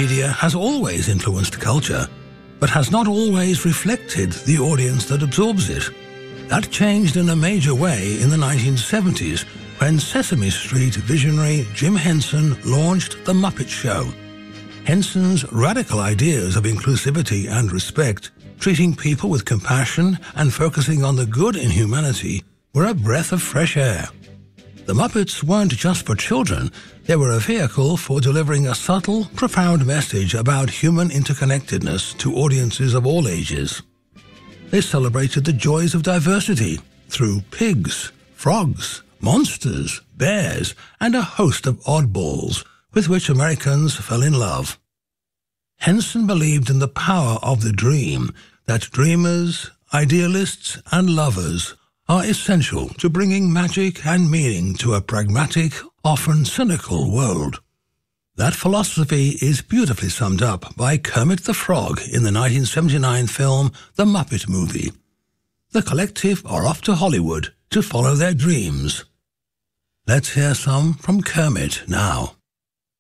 media has always influenced culture, but has not always reflected the audience that absorbs it. That changed in a major way in the 1970s when Sesame Street visionary Jim Henson launched The Muppet Show. Henson's radical ideas of inclusivity and respect, treating people with compassion and focusing on the good in humanity, were a breath of fresh air. The Muppets weren't just for children, they were a vehicle for delivering a subtle, profound message about human interconnectedness to audiences of all ages. They celebrated the joys of diversity through pigs, frogs, monsters, bears, and a host of oddballs with which Americans fell in love. Henson believed in the power of the dream, that dreamers, idealists, and lovers are essential to bringing magic and meaning to a pragmatic, often cynical world. That philosophy is beautifully summed up by Kermit the Frog in the 1979 film The Muppet Movie. The collective are off to Hollywood to follow their dreams. Let's hear some from Kermit now.